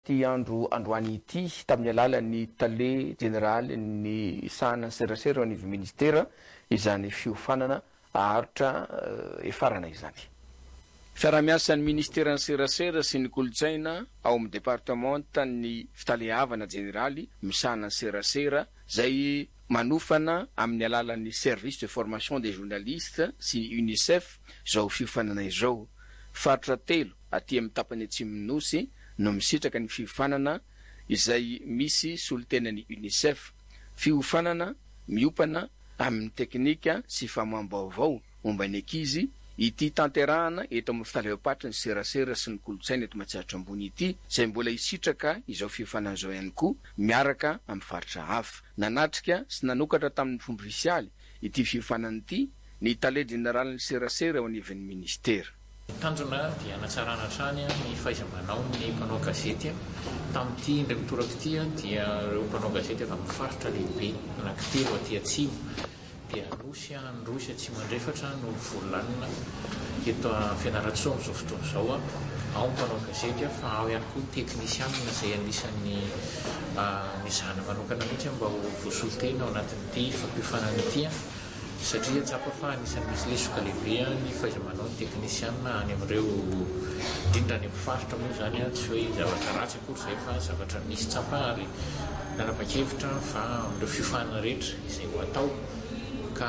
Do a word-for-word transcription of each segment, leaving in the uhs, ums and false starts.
Ty andro androany ity tamin'ny alalan'ny tale generaly ny sahana serasera ny ministera izany fiofanana aharitra efarana izany. Fiaramiasan'ny ministera ny serasera sy ny kolotsaina ao amin'ny departemanta ny fitalehavana generaly misahana serasera zay manofana amin'ny alalan'ny service de formation des journalistes sy UNICEF zao fiofanana izao. Faritra telo aty amin'ny tapany atsimonosy no misitraka ny fiofanana izay misy solotenan'ny UNICEF. Fiofanana miopana amin'ny teknika sy famoam-baovao momba ny ankizy ity tanterahana eto amin'ny fitalevam-patra ny serasera sy ny kolotsaina eto Matsaratra ambony ity izay mbola hisitraka izao fiofanana izao ihany koa miaraka amin'ny faritra hafa. Nanatrika sy nanokatra tamin'ny fomba ofisialy ity fiofanana ity ny tale generaly ny serasera ao anivon'ny ministera. Tanjona dia natsarana hatrany ny fahaiza-manao ny mpanao gazety tamin'ity indray mitoraka ity dia ireo mpanao gazety avy amin'ny faritra lehibe anankitelo aty atsimo dia nosy androsy atsimo andrefatra no volanina eto Fianarantsoa amin'izao fotoana izao ao mpanao gazety fa ao ihany koa teknisianina izay anisan'ny mizana manokana mihitsy mba ho voasolotena ao anatin'ity fampiofanana ity satria tsapa fa anisan'ny misy lesoka lehibe ny fahaiza-manao ny teknisianina any amin'ireo indrindra any amin'ny faritra moa zany tsy hoe zavatra ratsy akory izay fa zavatra misy tsapa ary nanapa-kevitra fa amin'ireo fiofanana rehetra izay ho atao ka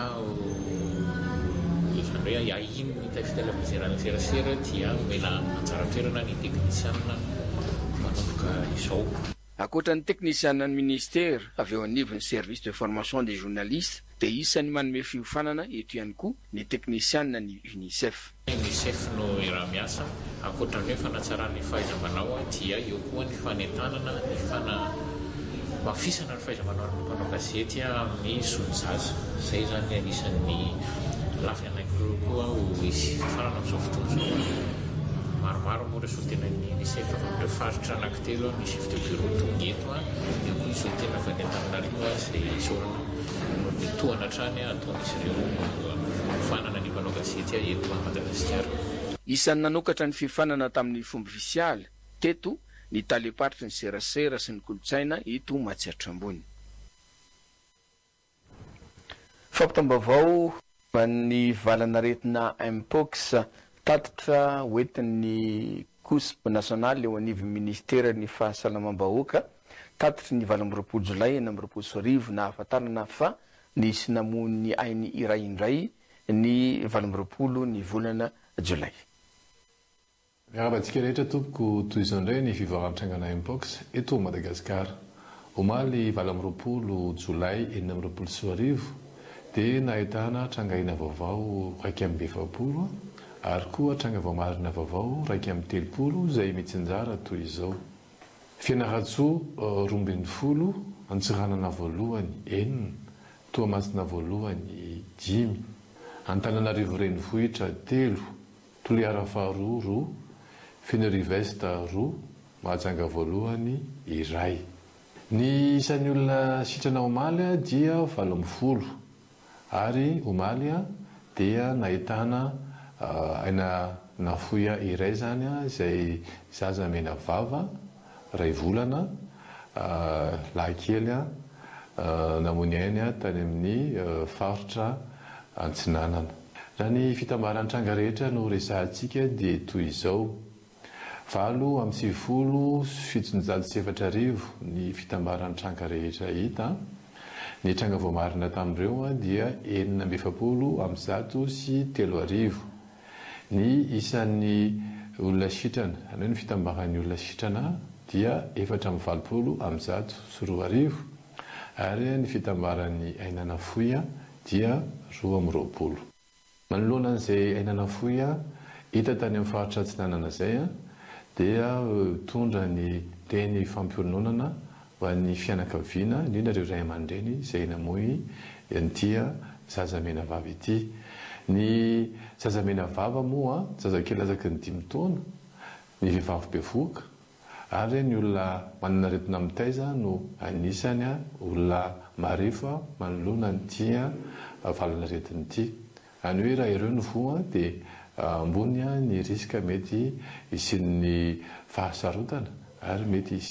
izany hoe ahino ny fitalevam-pijerana serasera dia mila anjara toerana ny teknisianina manomboka izao. Akoatra ny teknisianina ny ministera avy eo anivon'ny service de formation des journalistes dia isan'ny manome fiofanana eto ihany koa ny teknisianina ny UNICEF. UNICEF no raha miasa akoatra ny hoe fanatsarana ny fahaiza-manao dia eo koa ny fanentanana ny fana mafisana ny fahaiza-manao ny mpanao gazety amin'ny solonjaza. Izay zany anisan'ny lafiny anankiroa koa ho hisy fiofanana amin'izao fotoana izao. Maromaro moa ireo solotenan'ny UNICEF avy amin'ireo faritra anankitelo ny chef de bureau tonga eto eo koa ny solotena avy any Antananarivo izay isorana tohana hatrany ataon'izy ireo fiofanana ny mpanao gazety eto Madagasikara. Isan'ny nanokatra ny fiofanana tamin'ny fomba ofisialy teto ny taleparitry ny serasera sy ny kolotsaina eto Matsaratra ambony. Fampitambavao ny valanaretina Mpox tatitra hoentin'ny COUSP nationale eo anivon'ny ministera ny fahasalamam-bahoaka tatitra ny valo amby roapolo jolay enina amby roapolo sy arivo na ahafantarana fa nisy namony ainy iray indray ny valo amby roapolo ny volana jolay. Miarabantsika rehetra tompoko toy izao indray ny fivaran-trangana Mpox eto Madagasikara. Omaly valo amby roapolo jolay enina amby roapolo sy arivo dia nahitana trangahina vaovao raiky amby efapolo ary koa tranga voamarina vaovao raiky amby telopolo izay mitsinjara toy izao. Fianaratsoa roambin'ny folo, Antsiranana voalohany enina, Toamasina voalohany dimy, Antananarivo renivohitra telo, Toliara faharoa roa, Fianarivesta roa, Mahajanga voalohany iray. Ny isan'ny olona sitrana omaly dia valo amby folo ary omaly dia nahitana aina nafoya iray zany izay zaza mena vava ray volana lahikely namony ainy tany amin'ny faritra Antsinanana. Raha ny fitambaran-tranga rehetra no resahantsika dia toy izao: valo amby sivifolo fitonjato sy efatra arivo ny fitambaran-tranga rehetra hita. Ny tranga voamarina tamin'ireo dia enina amby efapolo amby zato sy telo arivo. Ny isan'ny olona sitrana, any ny fitambaran'ny olona sitrana dia efatra amby valopolo amby zato sy roa arivo ary ny fitambaran'ny ainana foya dia roa amby roapolo. Manoloana an'izay ainana foya hita tany amin'ny faritra Antsinanana izay dia tondra ny teny fampiononana ho an'ny fianakaviana indrindra ireo ray aman-dreny izay namoy an'ity zaza mena vava ity. Ny zaza mena vava moa zazakely lazaky ny dimy taona, ny vehivavy bevoaka ary ny olona manana aretina mitaiza no anisany olona marefa manoloana an'ity valanaretina ity. Any hoe raha ireo no voa dia ambony ny risika mety isin'ny fahasarotana ary mety izy